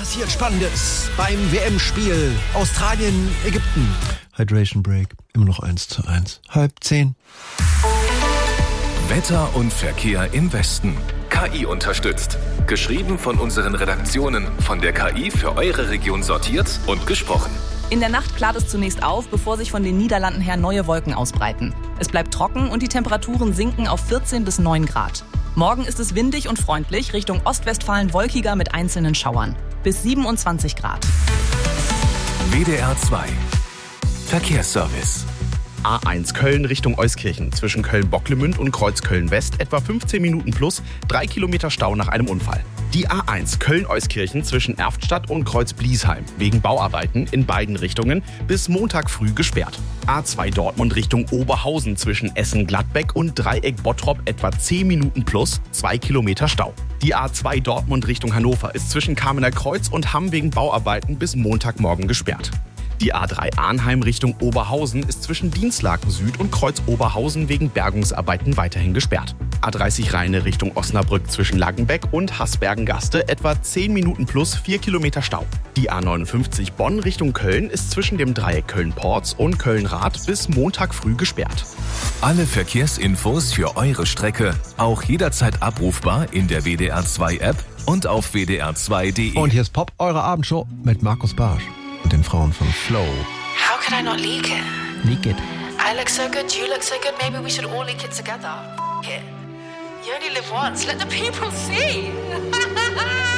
passiert Spannendes beim WM-Spiel Australien, Ägypten. Hydration Break, immer noch 1:1. 9:30. Wetter und Verkehr im Westen. KI unterstützt. Geschrieben von unseren Redaktionen, von der KI für eure Region sortiert und gesprochen. In der Nacht klart es zunächst auf, bevor sich von den Niederlanden her neue Wolken ausbreiten. Es bleibt trocken und die Temperaturen sinken auf 14 bis 9 Grad. Morgen ist es windig und freundlich, Richtung Ostwestfalen wolkiger mit einzelnen Schauern. Bis 27 Grad. WDR 2 Verkehrsservice. A1 Köln Richtung Euskirchen. Zwischen Köln-Bocklemünd und Kreuzköln-West etwa 15 Minuten plus 3 Kilometer Stau nach einem Unfall. Die A1 Köln-Euskirchen zwischen Erftstadt und Kreuz-Bliesheim wegen Bauarbeiten in beiden Richtungen bis Montag früh gesperrt. A2 Dortmund Richtung Oberhausen zwischen Essen-Gladbeck und Dreieck-Bottrop etwa 10 Minuten plus 2 Kilometer Stau. Die A2 Dortmund Richtung Hannover ist zwischen Kamener Kreuz und Hamm wegen Bauarbeiten bis Montagmorgen gesperrt. Die A3 Arnheim Richtung Oberhausen ist zwischen Dienstlaken Süd und Kreuz Oberhausen wegen Bergungsarbeiten weiterhin gesperrt. A30 Rheine Richtung Osnabrück zwischen Langenbeck und Haßbergen-Gaste etwa 10 Minuten plus 4 Kilometer Stau. Die A59 Bonn Richtung Köln ist zwischen dem Dreieck Köln-Porz und Köln-Rath bis Montag früh gesperrt. Alle Verkehrsinfos für eure Strecke auch jederzeit abrufbar in der WDR 2 App und auf wdr2.de. Und hier ist Pop, eure Abendshow mit Markus Barsch und den Frauen von Flow. How could I not leak it? Leak it. I look so good, you look so good, maybe we should all leak it together. F*** it. You only live once, let the people see.